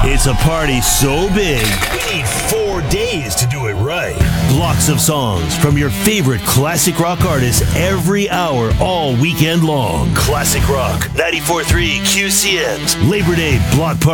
It's a party so big, we need 4 days to do it right. Blocks of songs from your favorite classic rock artists every hour, all weekend long. Classic Rock, 94.3 QCN's Labor Day Block Party.